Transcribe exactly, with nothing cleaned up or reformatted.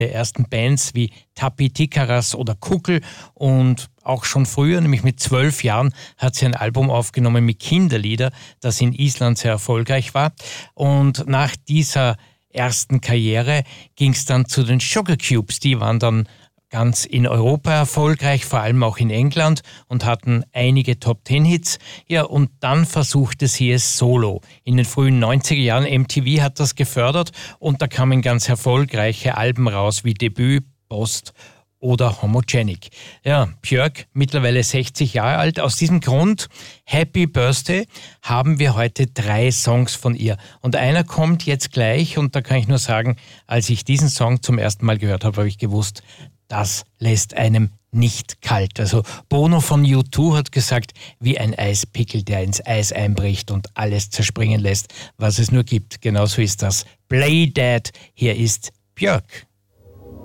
der ersten Bands wie Tappi, Tikaras oder Kuckel und auch schon früher, nämlich mit zwölf Jahren, hat sie ein Album aufgenommen mit Kinderlieder, das in Island sehr erfolgreich war. Und nach dieser ersten Karriere ging es dann zu den Sugar Cubes. Die waren dann ganz in Europa erfolgreich, vor allem auch in England und hatten einige Top-Ten-Hits. Ja, und dann versuchte sie es solo. In den frühen neunziger Jahren, M T V hat das gefördert und da kamen ganz erfolgreiche Alben raus wie Debüt, Post oder Homogenic. Ja, Björk, mittlerweile sechzig Jahre alt. Aus diesem Grund, Happy Birthday, haben wir heute drei Songs von ihr. Und einer kommt jetzt gleich und da kann ich nur sagen, als ich diesen Song zum ersten Mal gehört habe, habe ich gewusst, das lässt einem nicht kalt. Also Bono von U zwei hat gesagt, wie ein Eispickel, der ins Eis einbricht und alles zerspringen lässt, was es nur gibt. Genauso ist das. Play Dead, hier ist Björk.